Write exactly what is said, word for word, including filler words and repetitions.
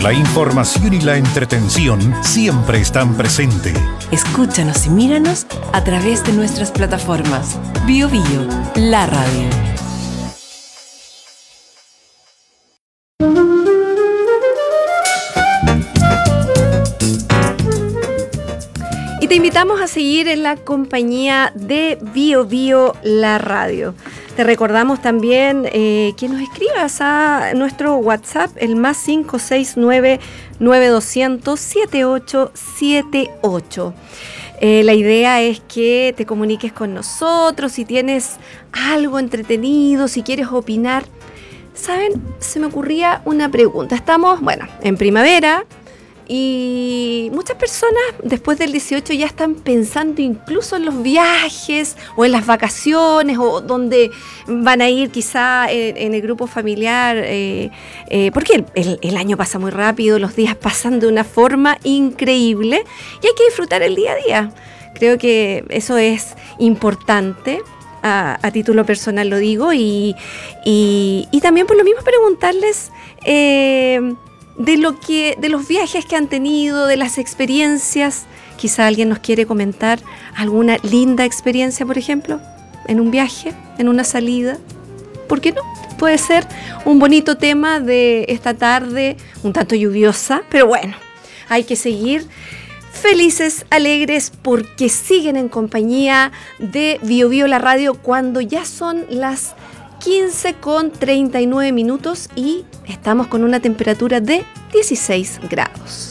La información y la entretención siempre están presentes. Escúchanos y míranos a través de nuestras plataformas. Bio Bio, la radio. Y te invitamos a seguir en la compañía de Bio Bio, la radio. Te recordamos también eh, que nos escribas a nuestro WhatsApp, el más cinco seis nueve, nueve dos cero cero, siete ocho siete ocho. Eh, la idea es que te comuniques con nosotros si tienes algo entretenido, si quieres opinar. ¿Saben? Se me ocurría una pregunta. Estamos, bueno, en primavera y muchas personas después del dieciocho ya están pensando incluso en los viajes o en las vacaciones o donde van a ir quizá en, en el grupo familiar, eh, eh, porque el, el, el año pasa muy rápido, los días pasan de una forma increíble y hay que disfrutar el día a día. Creo que eso es importante. A, a título personal lo digo y, y, y también por lo mismo preguntarles eh, de lo que, de los viajes que han tenido, de las experiencias. Quizá alguien nos quiere comentar alguna linda experiencia, por ejemplo, en un viaje, en una salida. ¿Por qué no? Puede ser un bonito tema de esta tarde, un tanto lluviosa, pero bueno, hay que seguir felices, alegres, porque siguen en compañía de Bio Bio la radio cuando ya son las quince con treinta y nueve minutos y estamos con una temperatura de dieciséis grados.